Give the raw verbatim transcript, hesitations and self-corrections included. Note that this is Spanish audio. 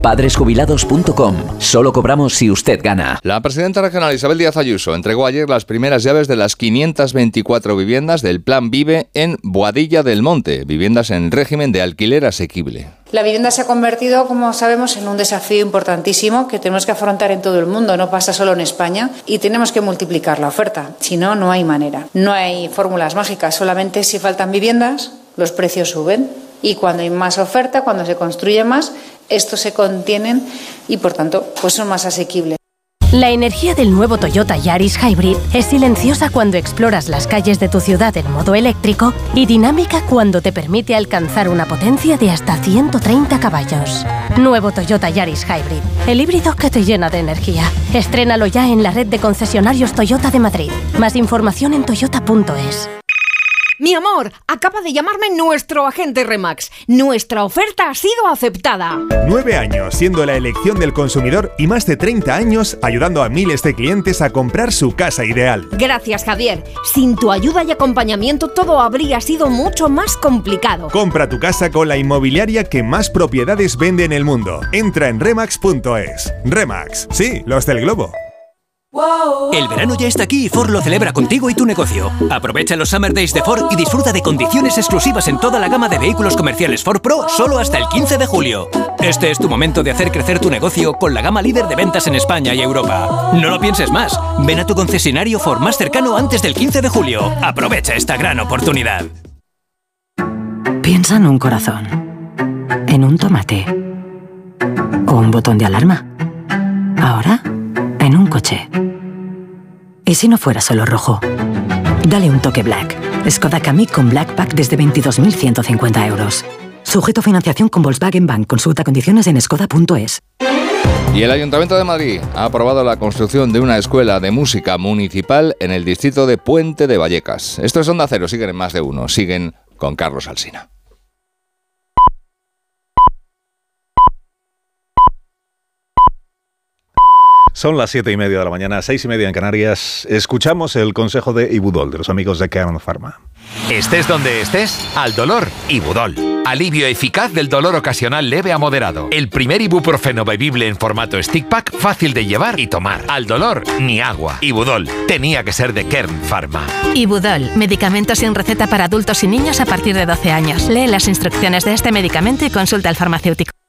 padres jubilados punto com. Solo cobramos si usted gana. La presidenta regional Isabel Díaz Ayuso entregó ayer las primeras llaves de las quinientas veinticuatro viviendas del Plan Vive en Boadilla del Monte, viviendas en régimen de alquiler asequible. La vivienda se ha convertido, como sabemos, en un desafío importantísimo que tenemos que afrontar en todo el mundo, no pasa solo en España, y tenemos que multiplicar la oferta, si no, no hay manera. No hay fórmulas mágicas, solamente si faltan viviendas, los precios suben, y cuando hay más oferta, cuando se construye más, estos se contienen y, por tanto, pues son más asequibles. La energía del nuevo Toyota Yaris Hybrid es silenciosa cuando exploras las calles de tu ciudad en modo eléctrico y dinámica cuando te permite alcanzar una potencia de hasta ciento treinta caballos. Nuevo Toyota Yaris Hybrid, el híbrido que te llena de energía. Estrénalo ya en la red de concesionarios Toyota de Madrid. Más información en toyota punto es. Mi amor, acaba de llamarme nuestro agente Remax. Nuestra oferta ha sido aceptada. Nueve años siendo la elección del consumidor y más de treinta años ayudando a miles de clientes a comprar su casa ideal. Gracias, Javier. Sin tu ayuda y acompañamiento todo habría sido mucho más complicado. Compra tu casa con la inmobiliaria que más propiedades vende en el mundo. Entra en remax punto es. Remax, sí, los del globo. El verano ya está aquí y Ford lo celebra contigo y tu negocio. Aprovecha los Summer Days de Ford y disfruta de condiciones exclusivas en toda la gama de vehículos comerciales Ford Pro solo hasta el quince de julio. Este es tu momento de hacer crecer tu negocio con la gama líder de ventas en España y Europa. No lo pienses más. Ven a tu concesionario Ford más cercano antes del quince de julio. Aprovecha esta gran oportunidad. Piensa en un corazón, en un tomate o un botón de alarma. Ahora, en un coche. ¿Y si no fuera solo rojo? Dale un toque Black. Skoda Kamiq con Black Pack desde veintidós mil ciento cincuenta euros. Sujeto a financiación con Volkswagen Bank. Consulta condiciones en skoda punto es. Y el Ayuntamiento de Madrid ha aprobado la construcción de una escuela de música municipal en el distrito de Puente de Vallecas. Esto es Onda Cero, siguen en Más de Uno, siguen con Carlos Alsina. Son las siete y media de la mañana, seis y media en Canarias. Escuchamos el consejo de Ibudol, de los amigos de Kern Pharma. Estés donde estés, al dolor, Ibudol. Alivio eficaz del dolor ocasional leve a moderado. El primer ibuprofeno bebible en formato stick pack, fácil de llevar y tomar. Al dolor, ni agua. Ibudol, tenía que ser de Kern Pharma. Ibudol, medicamento sin receta para adultos y niños a partir de doce años. Lee las instrucciones de este medicamento y consulta al farmacéutico.